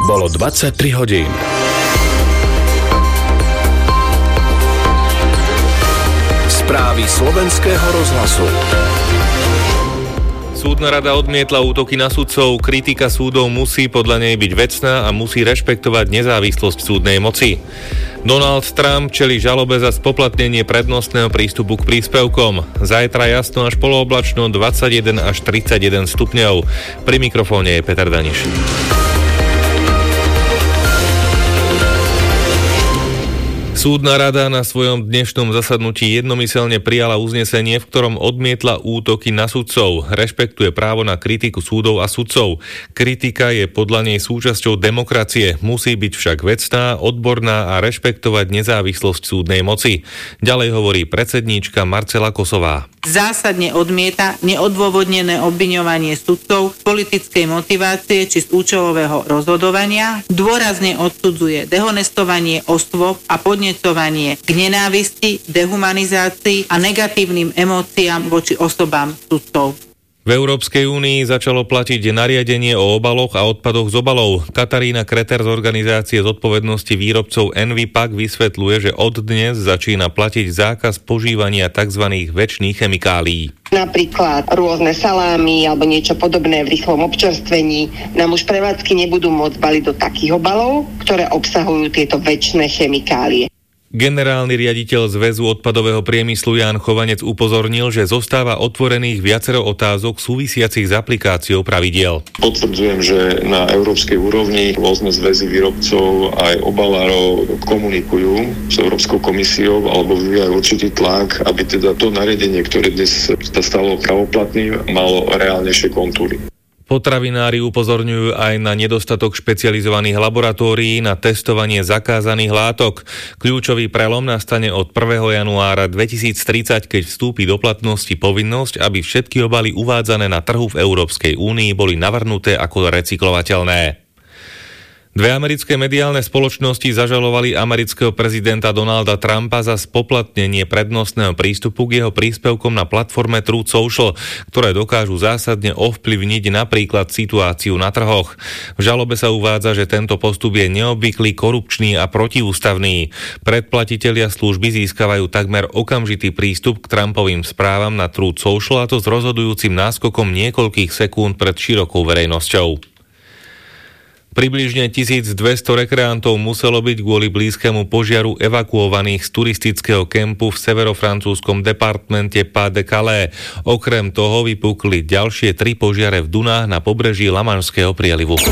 Bolo 23 hodín. Správy Slovenského rozhlasu. Súdna rada odmietla útoky na sudcov. Kritika súdov musí podľa nej byť vecná a musí rešpektovať nezávislosť súdnej moci. Donald Trump čelí žalobe za spoplatnenie prednostného prístupu k príspevkom. Zajtra jasno až polooblačno 21 až 31 stupňov. Pri mikrofóne je Peter Daniš. Súdna rada na svojom dnešnom zasadnutí jednomyselne prijala uznesenie, v ktorom odmietla útoky na sudcov. Rešpektuje právo na kritiku súdov a sudcov. Kritika je podľa nej súčasťou demokracie, musí byť však vecná, odborná a rešpektovať nezávislosť súdnej moci. Ďalej hovorí predsedníčka Marcela Kosová. Zásadne odmieta neodôvodnené obviňovanie sudcov z politickej motivácie či z účelového rozhodovania, dôrazne odsudzuje dehonestovanie osôb a podnecovanie k nenávisti, dehumanizácii a negatívnym emóciám voči osobám sudcov. V Európskej únii začalo platiť nariadenie o obaloch a odpadoch z obalov. Katarína Kreter z organizácie zodpovednosti výrobcov Envipak vysvetľuje, že od dnes začína platiť zákaz používania tzv. Večných chemikálií. Napríklad rôzne salámy alebo niečo podobné v rýchlom občerstvení nám už prevádzky nebudú môcť baliť do takých obalov, ktoré obsahujú tieto večné chemikálie. Generálny riaditeľ Zväzu odpadového priemyslu Ján Chovanec upozornil, že zostáva otvorených viacero otázok súvisiacich s aplikáciou pravidiel. Potvrdzujem, že na európskej úrovni rôzne zväzy výrobcov aj obalárov komunikujú s Európskou komisiou alebo vyvíjajú určitý tlak, aby teda to nariadenie, ktoré dnes sa stalo pravoplatným, malo reálnejšie kontúry. Potravinári upozorňujú aj na nedostatok špecializovaných laboratórií na testovanie zakázaných látok. Kľúčový prelom nastane od 1. januára 2030, keď vstúpi do platnosti povinnosť, aby všetky obaly uvádzané na trhu v Európskej únii boli navrhnuté ako recyklovateľné. Dve americké mediálne spoločnosti zažalovali amerického prezidenta Donalda Trumpa za spoplatnenie prednostného prístupu k jeho príspevkom na platforme Truth Social, ktoré dokážu zásadne ovplyvniť napríklad situáciu na trhoch. V žalobe sa uvádza, že tento postup je neobvyklý, korupčný a protiústavný. Predplatitelia služby získavajú takmer okamžitý prístup k Trumpovým správam na Truth Social, a to s rozhodujúcim náskokom niekoľkých sekúnd pred širokou verejnosťou. Približne 1200 rekreantov muselo byť kvôli blízkemu požiaru evakuovaných z turistického kempu v severofrancúzskom departmente Pas-de-Calais. Okrem toho vypukli ďalšie 3 požiare v Dunách na pobreží Lamanšského prielivu.